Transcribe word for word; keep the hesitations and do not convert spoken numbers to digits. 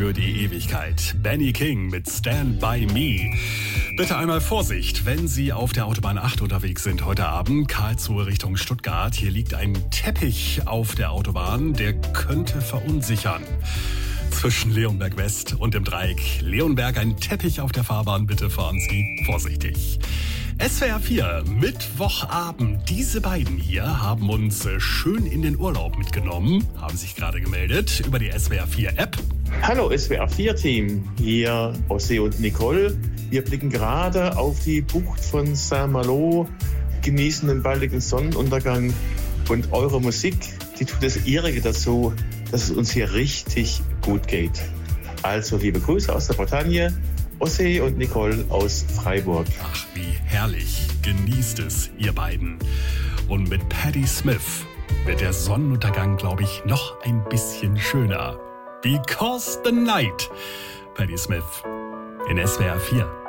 für die Ewigkeit. Benny King mit Stand By Me. Bitte einmal Vorsicht, wenn Sie auf der Autobahn acht unterwegs sind heute Abend, Karlsruhe Richtung Stuttgart. Hier liegt ein Teppich auf der Autobahn, der könnte verunsichern. Zwischen Leonberg West und dem Dreieck Leonberg ein Teppich auf der Fahrbahn. Bitte fahren Sie vorsichtig. S W R vier, Mittwochabend. Diese beiden hier haben uns schön in den Urlaub mitgenommen, haben sich gerade gemeldet über die S W R vier App. Hallo S W R vier Team, hier Ossi und Nicole. Wir blicken gerade auf die Bucht von Saint-Malo, genießen den baldigen Sonnenuntergang und eure Musik, die tut das ihrige dazu, dass es uns hier richtig gut geht. Also liebe Grüße aus der Bretagne, Ossi und Nicole aus Freiburg. Ach, wie herrlich. Genießt es, ihr beiden. Und mit Patti Smith wird der Sonnenuntergang, glaube ich, noch ein bisschen schöner. Because the Night. Patti Smith in S W R vier.